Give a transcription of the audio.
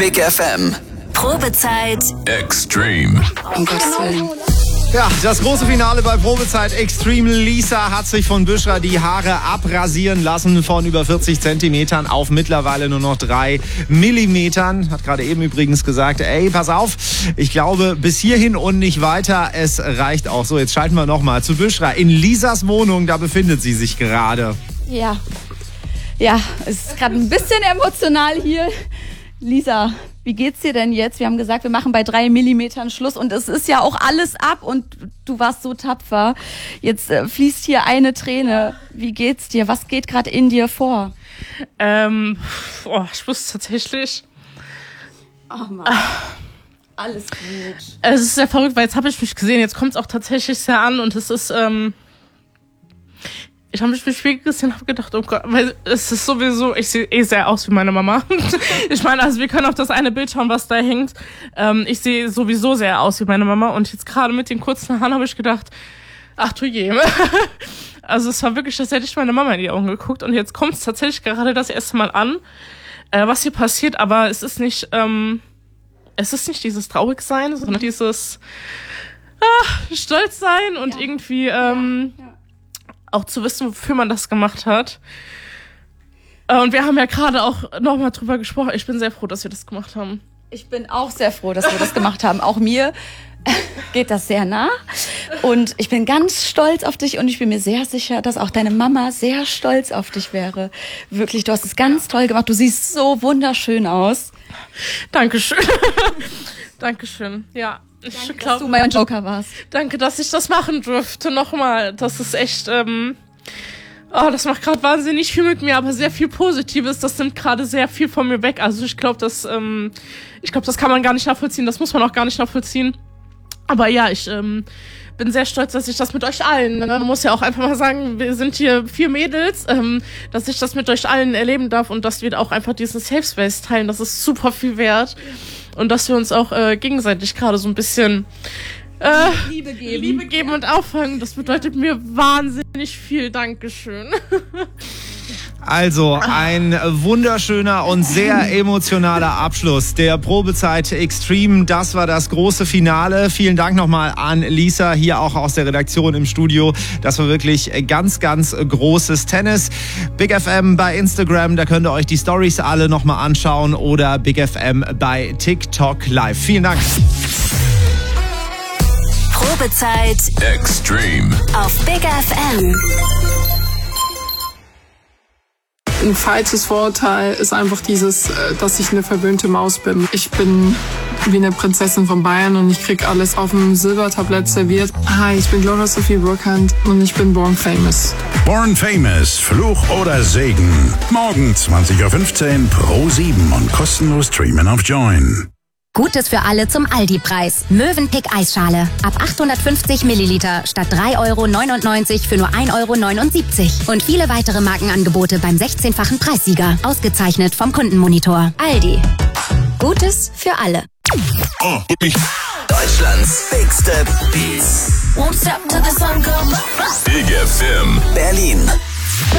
Big FM. Probezeit Extreme. um Gottes Willen. Ja, das große Finale bei Probezeit Extreme. Lisa hat sich von Büschra die Haare abrasieren lassen von über 40 Zentimetern auf mittlerweile nur noch 3 Millimetern. Hat gerade eben übrigens gesagt, ey, pass auf, ich glaube bis hierhin und nicht weiter. Es reicht auch. So, jetzt schalten wir nochmal zu Büschra. In Lisas Wohnung, da befindet sie sich gerade. Ja, es ist gerade ein bisschen emotional hier. Lisa, wie geht's dir denn jetzt? Wir haben gesagt, wir machen bei 3 Millimetern Schluss und es ist ja auch alles ab und du warst so tapfer. Jetzt fließt hier eine Träne. Wie geht's dir? Was geht gerade in dir vor? Ich wusste tatsächlich. Ach Mann. Alles gut. Es ist sehr verrückt, weil jetzt habe ich mich gesehen. Jetzt kommt es auch tatsächlich sehr an und es ist, ich habe mich im Spiegel gesehen und habe gedacht, oh Gott, weil es ist sowieso, ich sehe sehr aus wie meine Mama. Ich meine, also wir können auf das eine Bild schauen, was da hängt. Ich sehe sowieso sehr aus wie meine Mama und jetzt gerade mit den kurzen Haaren habe ich gedacht, ach du je. Also es war wirklich, als hätte ich meine Mama in die Augen geguckt und jetzt kommt es tatsächlich gerade das erste Mal an, was hier passiert, aber es ist nicht dieses Traurigsein, sondern dieses Stolzsein und irgendwie auch zu wissen, wofür man das gemacht hat. Und wir haben ja gerade auch nochmal drüber gesprochen. Ich bin sehr froh, dass wir das gemacht haben. Ich bin auch sehr froh, dass wir das gemacht haben. Auch mir geht das sehr nah. Und ich bin ganz stolz auf dich und ich bin mir sehr sicher, dass auch deine Mama sehr stolz auf dich wäre. Wirklich, du hast es ganz toll gemacht. Du siehst so wunderschön aus. Dankeschön. Dankeschön, ja. Danke, dass du mein Joker warst. Danke, dass ich das machen durfte. Nochmal, das ist echt, das macht gerade wahnsinnig viel mit mir, aber sehr viel Positives. Das nimmt gerade sehr viel von mir weg. Also ich glaube, das kann man gar nicht nachvollziehen. Das muss man auch gar nicht nachvollziehen. Aber ja, ich bin sehr stolz, dass ich das mit euch allen, man muss ja auch einfach mal sagen, wir sind hier 4 Mädels, dass ich das mit euch allen erleben darf und dass wir auch einfach diesen Safe Space teilen. Das ist super viel wert. Und dass wir uns auch gegenseitig gerade so ein bisschen Liebe geben und auffangen, das bedeutet mir wahnsinnig viel. Dankeschön. Also ein wunderschöner und sehr emotionaler Abschluss der Probezeit Extreme. Das war das große Finale. Vielen Dank nochmal an Lisa, hier auch aus der Redaktion im Studio. Das war wirklich ganz, ganz großes Tennis. Big FM bei Instagram, da könnt ihr euch die Stories alle nochmal anschauen oder Big FM bei TikTok Live. Vielen Dank. Probezeit Extreme. auf Big FM. Ein falsches Vorurteil ist einfach dieses, dass ich eine verwöhnte Maus bin. Ich bin wie eine Prinzessin von Bayern und ich krieg alles auf dem Silbertablett serviert. Hi, ich bin Gloria Sophie Burkhardt und ich bin Born Famous. Born Famous, Fluch oder Segen. Morgen 20.15 Uhr Pro7 und kostenlos streamen auf Join. Gutes für alle zum Aldi-Preis. Mövenpick Eisschale. Ab 850 Milliliter statt 3,99 € für nur 1,79 €. Und viele weitere Markenangebote beim 16-fachen Preissieger. Ausgezeichnet vom Kundenmonitor. Aldi. Gutes für alle. Deutschlands Big Step Beats. Won't stop till the sun comes. Big FM. Berlin.